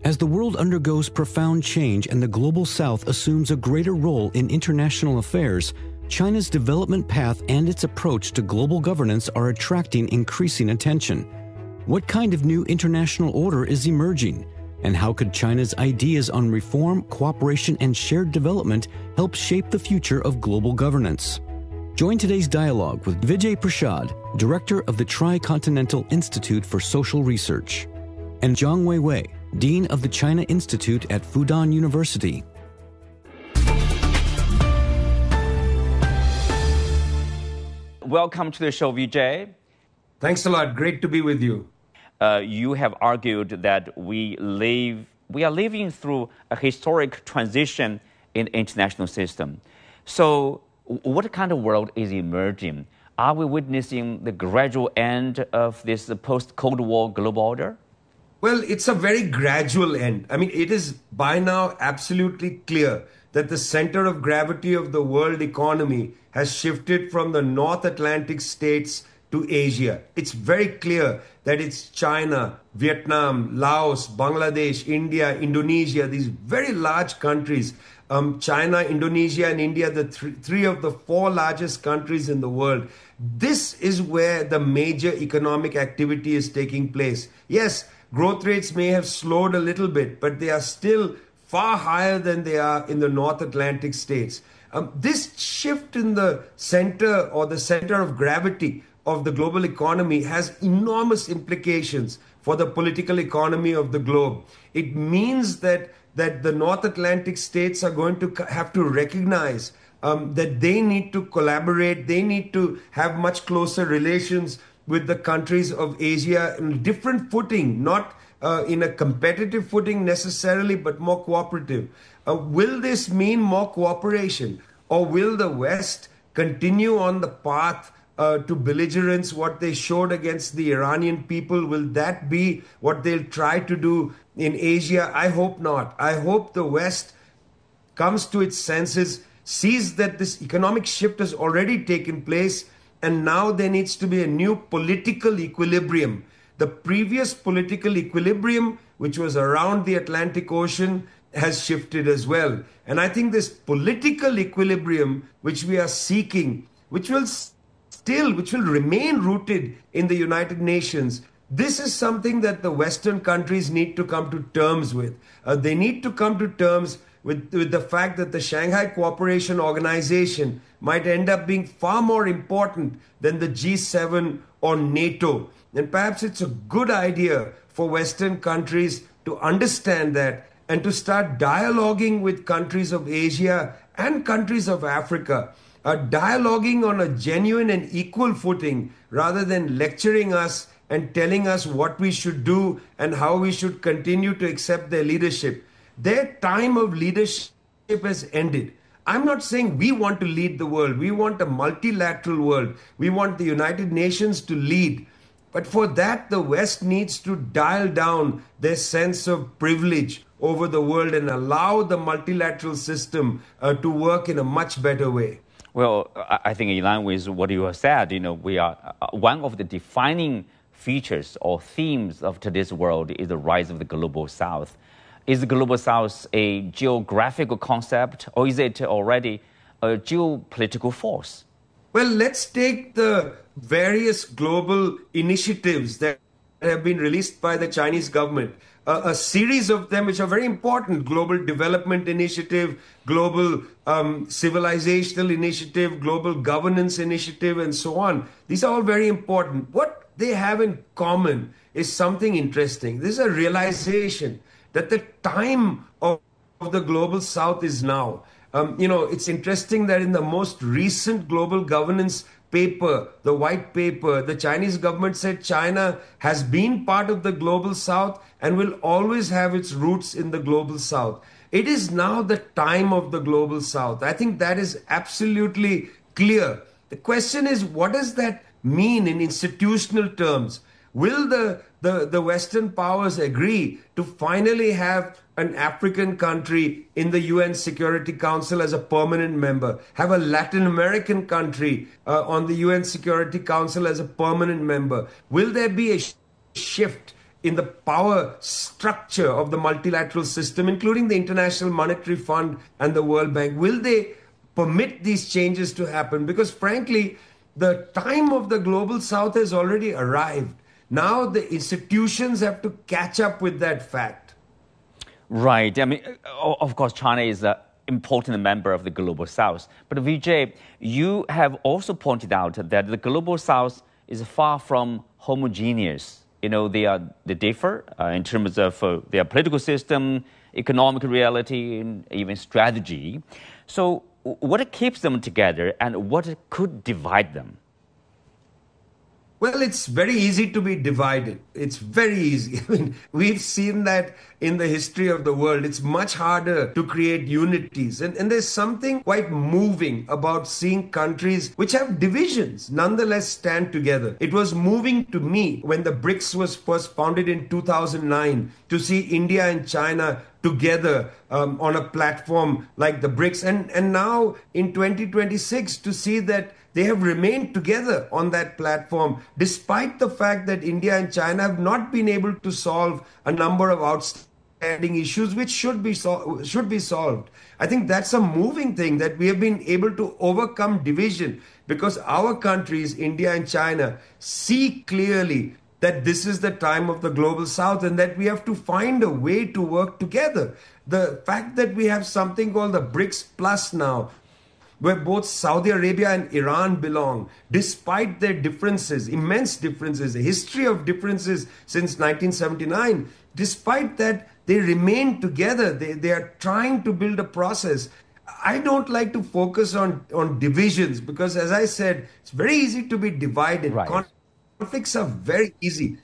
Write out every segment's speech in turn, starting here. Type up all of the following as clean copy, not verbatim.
As the world undergoes profound change and the global south assumes a greater role in international affairs, China's development path and its approach to global governance are attracting increasing attention. What kind of new international order is emerging? And how could China's ideas on reform, cooperation, and shared development help shape the future of global governance? Join today's dialogue with Vijay Prashad, Director of the Tri-Continental Institute for Social Research, and Zhang Weiwei, Dean of the China Institute at Fudan University. Welcome to the show, Vijay. Thanks a lot. Great to be with you. You have argued that we are living through a historic transition in the international system. So what kind of world is emerging? Are we witnessing the gradual end of this post-Cold War global order? Well, it's a very gradual end. I mean, it is by now absolutely clear that the center of gravity of the world economy has shifted from the North Atlantic states to Asia. It's very clear that it's China, Vietnam, Laos, Bangladesh, India, Indonesia, these very large countries. China, Indonesia, and India, the three of the four largest countries in the world. This is where the major economic activity is taking place. Yes, growth rates may have slowed a little bit, but they are still far higher than they are in the North Atlantic states. This shift in the center or the center of gravity of the global economy has enormous implications for the political economy of the globe. It means that the North Atlantic states are going to have to recognize that they need to collaborate, they need to have much closer relations with the countries of Asia in different footing, not in a competitive footing necessarily, but more cooperative. Will this mean more cooperation, or will the West continue on the path to belligerence, what they showed against the Iranian people? Will that be what they'll try to do in Asia? I hope not. I hope the West comes to its senses, sees that this economic shift has already taken place, and now there needs to be a new political equilibrium. The previous political equilibrium, which was around the Atlantic Ocean, has shifted as well. And I think this political equilibrium, which we are seeking, which will remain rooted in the United Nations, this is something that the Western countries need to come to terms with. They need to come to terms with the fact that the Shanghai Cooperation Organization might end up being far more important than the G7 or NATO. And perhaps it's a good idea for Western countries to understand that and to start dialoguing with countries of Asia and countries of Africa, dialoguing on a genuine and equal footing rather than lecturing us and telling us what we should do and how we should continue to accept their leadership. Their time of leadership has ended. I'm not saying we want to lead the world. We want a multilateral world. We want the United Nations to lead. But for that, the West needs to dial down their sense of privilege over the world and allow the multilateral system to work in a much better way. Well, I think in line with what you have said, we are one of the defining features or themes of today's world is the rise of the global South. Is the global South a geographical concept, or is it already a geopolitical force? Well, let's take the various global initiatives that have been released by the Chinese government. A series of them which are very important: Global Development Initiative, Global Civilizational Initiative, Global Governance Initiative, and so on. These are all very important. What they have in common is something interesting. This is a realization that the time of the global South is now. It's interesting that in the most recent global governance paper, the white paper, the Chinese government said China has been part of the global South and will always have its roots in the global South. It is now the time of the global South. I think that is absolutely clear. The question is, what does that mean in institutional terms? Will the Western powers agree to finally have an African country in the UN Security Council as a permanent member, have a Latin American country on the UN Security Council as a permanent member? Will there be a shift in the power structure of the multilateral system, including the International Monetary Fund and the World Bank? Will they permit these changes to happen? Because frankly, the time of the global south has already arrived. Now the institutions have to catch up with that fact. Right. I mean, of course, China is an important member of the global south. But Vijay, you have also pointed out that the global south is far from homogeneous. They differ in terms of their political system, economic reality, and even strategy. So what keeps them together and what could divide them? Well, it's very easy to be divided. It's very easy. I mean, we've seen that in the history of the world. It's much harder to create unities. And there's something quite moving about seeing countries which have divisions nonetheless stand together. It was moving to me when the BRICS was first founded in 2009 to see India and China together on a platform like the BRICS. And now in 2026 to see that they have remained together on that platform, despite the fact that India and China have not been able to solve a number of outstanding issues which should be solved. I think that's a moving thing, that we have been able to overcome division because our countries, India and China, see clearly that this is the time of the global south and that we have to find a way to work together. The fact that we have something called the BRICS Plus now, where both Saudi Arabia and Iran belong, despite their differences, immense differences, a history of differences since 1979, despite that, they remain together. They are trying to build a process. I don't like to focus on divisions because, as I said, it's very easy to be divided. Right. Conflicts are very easy.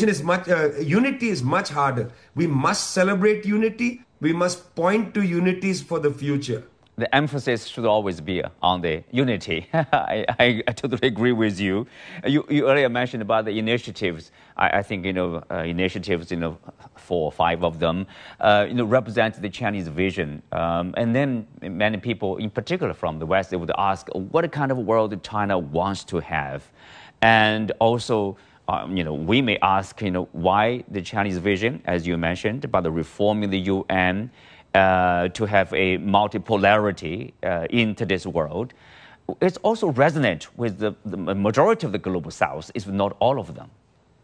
Unity is much harder. We must celebrate unity. We must point to unities for the future. The emphasis should always be on the unity. I totally agree with you. You earlier mentioned about the initiatives. I think, initiatives, 4 or 5 of them, represent the Chinese vision. And then many people, in particular from the West, they would ask what kind of world China wants to have. And also, we may ask, why the Chinese vision, as you mentioned, about the reforming the UN, to have a multipolarity in today's world. It's also resonant with the majority of the global south, if not all of them.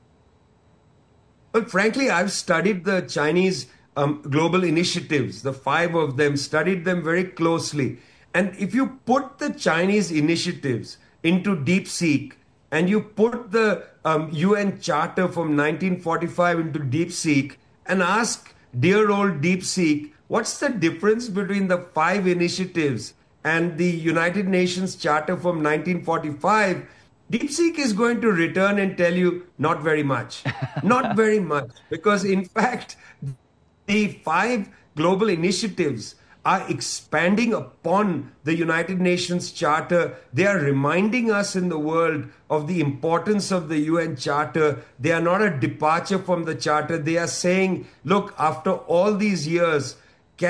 Well, frankly, I've studied the Chinese global initiatives, the 5 of them, studied them very closely. And if you put the Chinese initiatives into DeepSeek and you put the UN Charter from 1945 into DeepSeek and ask dear old DeepSeek, what's the difference between the 5 initiatives and the United Nations Charter from 1945? DeepSeek is going to return and tell you, not very much. Not very much. Because in fact, the 5 global initiatives are expanding upon the United Nations Charter. They are reminding us in the world of the importance of the UN Charter. They are not a departure from the Charter. They are saying, look, after all these years,